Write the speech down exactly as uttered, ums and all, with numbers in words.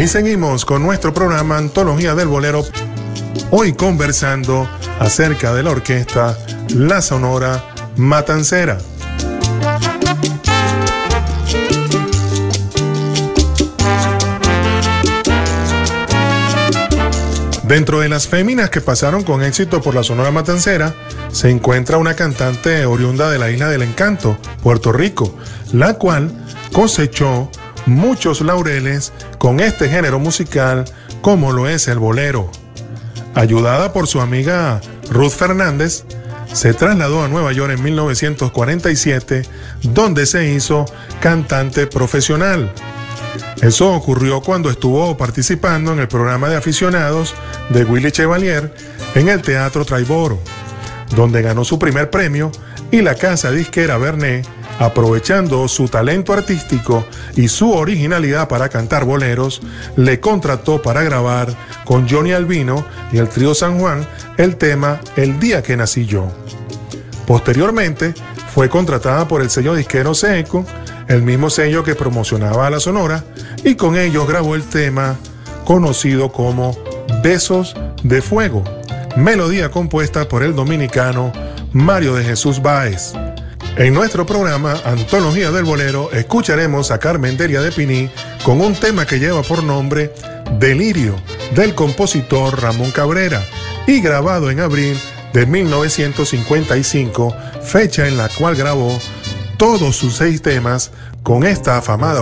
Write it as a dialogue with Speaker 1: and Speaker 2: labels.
Speaker 1: Y seguimos con nuestro programa Antología del Bolero, hoy conversando acerca de la orquesta La Sonora Matancera. Dentro de las féminas que pasaron con éxito por la Sonora Matancera, se encuentra una cantante oriunda de la Isla del Encanto, Puerto Rico, la cual cosechó muchos laureles con este género musical como lo es el bolero. Ayudada por su amiga Ruth Fernández, se trasladó a Nueva York en mil novecientos cuarenta y siete, donde se hizo cantante profesional. Eso ocurrió cuando estuvo participando en el programa de aficionados de Willy Chevalier en el Teatro Traiboro, donde ganó su primer premio, y la casa disquera Vernet, aprovechando su talento artístico y su originalidad para cantar boleros, le contrató para grabar con Johnny Albino y el Trío San Juan el tema El Día que Nací Yo. Posteriormente, fue contratada por el sello disquero Seco, el mismo sello que promocionaba a la Sonora, y con ellos grabó el tema conocido como Besos de Fuego, melodía compuesta por el dominicano Mario de Jesús Báez. En nuestro programa Antología del Bolero escucharemos a Carmen Delia de Piní con un tema que lleva por nombre Delirio, del compositor Ramón Cabrera, y grabado en abril de mil novecientos cincuenta y cinco, fecha en la cual grabó todos sus seis temas con esta afamada